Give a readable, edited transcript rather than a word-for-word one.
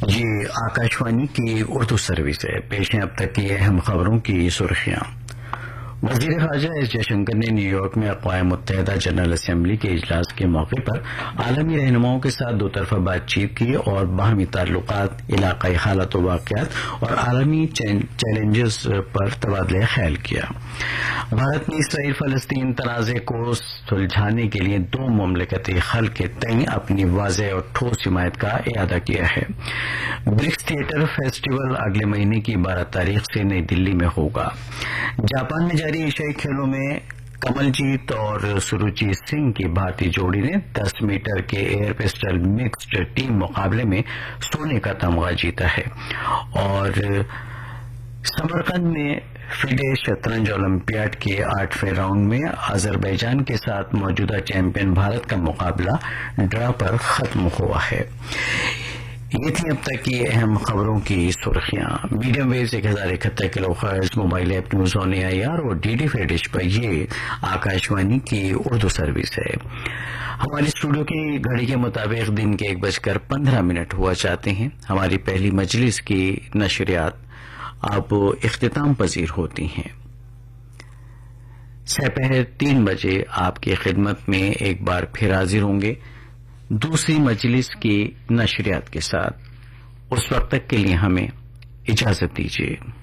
یہ آکاشوانی کی اردو سروس ہے۔ پیش ہیں اب تک کی اہم خبروں کی سرخیاں۔ وزیر خارجہ ایس جے شنکر نے نیو یارک میں اقوام متحدہ جنرل اسمبلی کے اجلاس کے موقع پر عالمی رہنماؤں کے ساتھ دو طرفہ بات چیت کی اور باہمی تعلقات، علاقائی حالات و واقعات اور عالمی چیلنجز پر تبادلہ خیال کیا۔ بھارت نے اسرائیل فلسطین تنازع کو سلجھانے کے لیے دو مملکتی حل کے تئیں اپنی واضح اور ٹھوس حمایت کا اعادہ کیا ہے۔ برکس تھیٹر فیسٹیول اگلے مہینے کی 12 تاریخ سے نئی دلی میں ہوگا۔ جاپان میں جاری ایشیائی کھیلوں میں کمل جیت اور سروجیت سنگھ کی بھارتی جوڑی نے 10 میٹر کے ایئر پسٹل مکسڈ ٹیم مقابلے میں سونے کا تمغہ جیتا ہے، اور سمرقند میں فیڈے شطرنج اولمپیاڈ کے 8ویں راؤنڈ میں آذربائیجان کے ساتھ موجودہ چیمپئن بھارت کا مقابلہ ڈرا پر ختم ہوا ہے۔ یہ تھی اب تک کی اہم خبروں کی سرخیاں۔ Medium views 1071 kilo hertz, mobile app news on AIR اور DD free dish پر یہ آکاشوانی کی اردو سروس ہے۔ ہماری اسٹوڈیو کی گھڑی کے مطابق دن کے 1:15 ہوا چاہتے ہیں۔ ہماری پہلی مجلس کی نشریات اب اختتام پذیر ہوتی ہیں۔ سپہر 3 بجے آپ کی خدمت میں ایک بار پھر حاضر ہوں گے دوسری مجلس کی نشریات کے ساتھ۔ اس وقت تک کے لیے ہمیں اجازت دیجیے۔